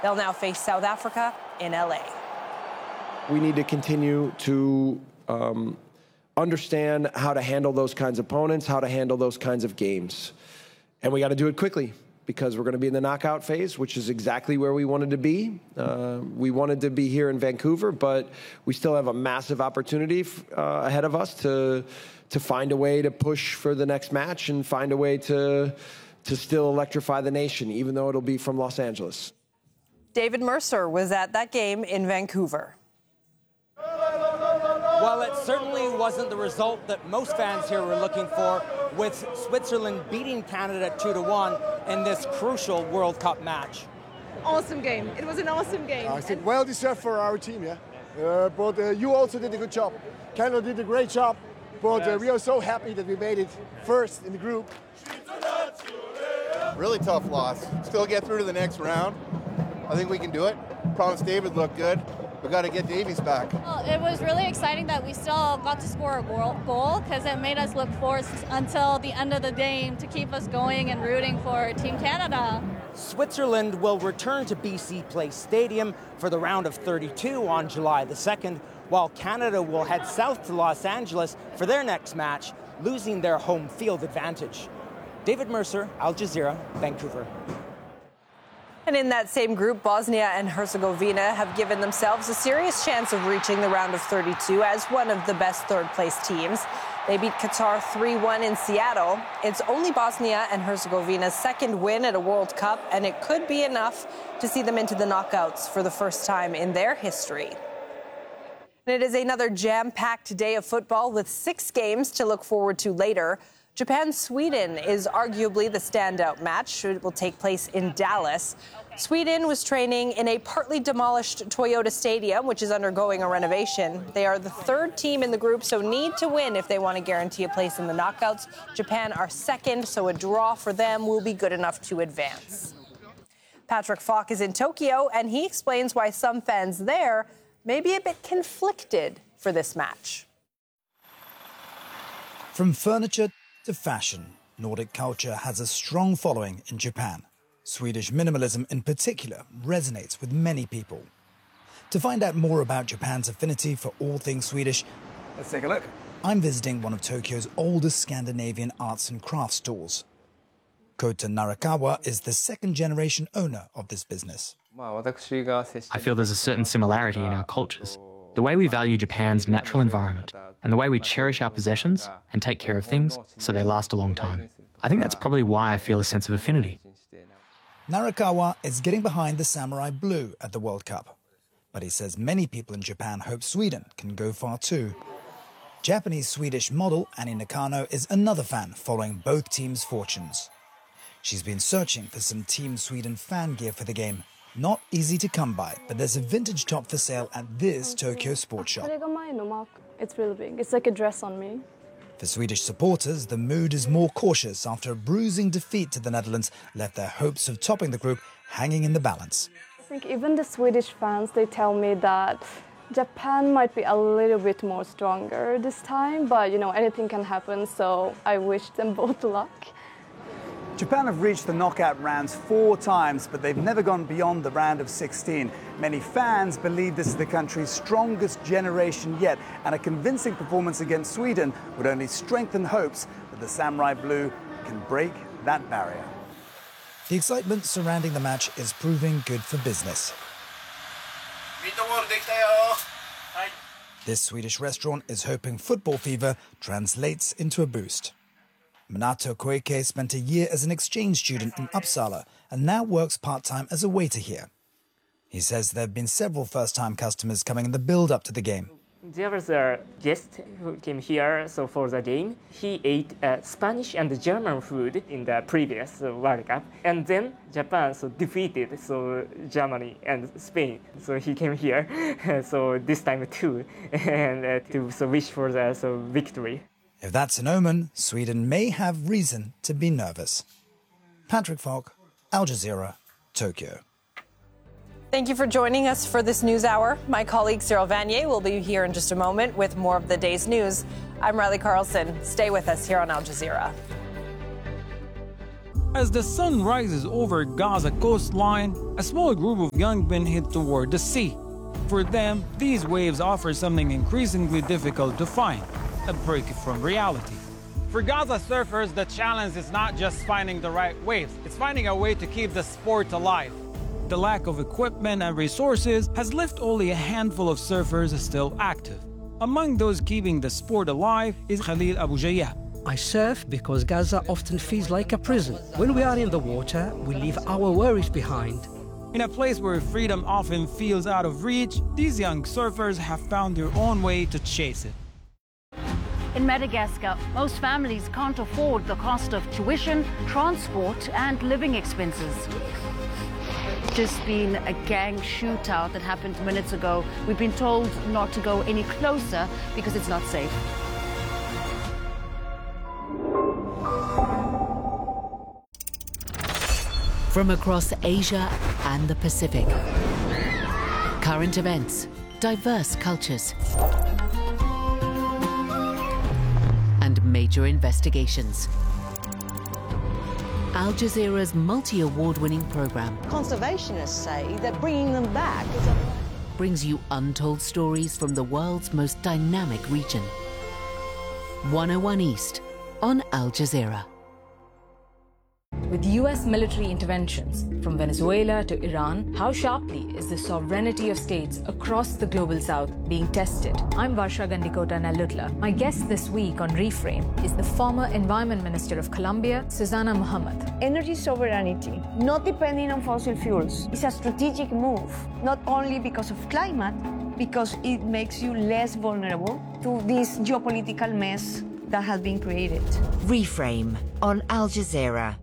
They'll now face South Africa in LA. We need to continue to understand how to handle those kinds of opponents, how to handle those kinds of games. And we got to do it quickly because we're going to be in the knockout phase, which is exactly where we wanted to be. We wanted to be here in Vancouver, but we still have a massive opportunity ahead of us to find a way to push for the next match and find a way to still electrify the nation, even though it'll be from Los Angeles. David Mercer was at that game in Vancouver. Well, it certainly wasn't the result that most fans here were looking for, with Switzerland beating Canada 2-1 in this crucial World Cup match. Awesome game. It was an awesome game. I think well deserved for our team, yeah. But you also did a good job. Canada did a great job, but we are so happy that we made it first in the group. Really tough loss. Still get through to the next round. I think we can do it. Promise David looked good. We got to get Davies back. Well, it was really exciting that we still got to score a goal because it made us look forward until the end of the game to keep us going and rooting for Team Canada. Switzerland will return to BC Place Stadium for the round of 32 on July the 2nd, while Canada will head south to Los Angeles for their next match, losing their home field advantage. David Mercer, Al Jazeera, Vancouver. And in that same group, Bosnia and Herzegovina have given themselves a serious chance of reaching the round of 32 as one of the best third-place teams. They beat Qatar 3-1 in Seattle. It's only Bosnia and Herzegovina's second win at a World Cup, and it could be enough to see them into the knockouts for the first time in their history. And it is another jam-packed day of football with 6 games to look forward to later. Japan-Sweden is arguably the standout match. It will take place in Dallas. Sweden was training in a partly demolished Toyota Stadium, which is undergoing a renovation. They are the 3rd team in the group, so need to win if they want to guarantee a place in the knockouts. Japan are 2nd, so a draw for them will be good enough to advance. Patrick Falk is in Tokyo, and he explains why some fans there may be a bit conflicted for this match. From furniture to fashion, Nordic culture has a strong following in Japan. Swedish minimalism in particular resonates with many people. To find out more about Japan's affinity for all things Swedish, let's take a look. I'm visiting one of Tokyo's oldest Scandinavian arts and crafts stores. Kota Narakawa is the 2nd-generation owner of this business. I feel there's a certain similarity in our cultures. The way we value Japan's natural environment and the way we cherish our possessions and take care of things so they last a long time. I think that's probably why I feel a sense of affinity. Narakawa is getting behind the Samurai Blue at the World Cup. But he says many people in Japan hope Sweden can go far too. Japanese-Swedish model Annie Nakano is another fan following both teams' fortunes. She's been searching for some Team Sweden fan gear for the game. Not easy to come by, but there's a vintage top for sale at this Tokyo sports shop. It's really big. It's like a dress on me. For Swedish supporters, the mood is more cautious after a bruising defeat to the Netherlands left their hopes of topping the group hanging in the balance. I think even the Swedish fans, they tell me that Japan might be a little bit more stronger this time, but anything can happen, so I wish them both luck. Japan have reached the knockout rounds 4 times, but they've never gone beyond the round of 16. Many fans believe this is the country's strongest generation yet, and a convincing performance against Sweden would only strengthen hopes that the Samurai Blue can break that barrier. The excitement surrounding the match is proving good for business. This Swedish restaurant is hoping football fever translates into a boost. Minato Koike spent a year as an exchange student in Uppsala and now works part-time as a waiter here. He says there have been several first-time customers coming in the build-up to the game. There was a guest who came here for the game. He ate Spanish and German food in the previous World Cup. And then Japan defeated Germany and Spain. So he came here this time too, and to wish for the victory. If that's an omen, Sweden may have reason to be nervous. Patrick Falk, Al Jazeera, Tokyo. Thank you for joining us for this news hour. My colleague Cyril Vanier will be here in just a moment with more of the day's news. I'm Riley Carlson. Stay with us here on Al Jazeera. As the sun rises over Gaza coastline, a small group of young men head toward the sea. For them, these waves offer something increasingly difficult to find, a break from reality. For Gaza surfers, the challenge is not just finding the right waves, it's finding a way to keep the sport alive. The lack of equipment and resources has left only a handful of surfers still active. Among those keeping the sport alive is Khalil Abu Jayyah. I surf because Gaza often feels like a prison. When we are in the water, we leave our worries behind. In a place where freedom often feels out of reach, these young surfers have found their own way to chase it. In Madagascar, most families can't afford the cost of tuition, transport, and living expenses. Just been a gang shootout that happened minutes ago. We've been told not to go any closer because it's not safe. From across Asia and the Pacific, current events, diverse cultures, and major investigations. Al Jazeera's multi-award-winning program Conservationists say that bringing them back brings you untold stories from the world's most dynamic region. 101 East on Al Jazeera. With US military interventions from Venezuela to Iran, how sharply is the sovereignty of states across the global south being tested? I'm Varsha Gandikota Nalutla. My guest this week on Reframe is the former Environment Minister of Colombia, Susana Muhammad. Energy sovereignty, not depending on fossil fuels, is a strategic move, not only because of climate, because it makes you less vulnerable to this geopolitical mess that has been created. Reframe on Al Jazeera.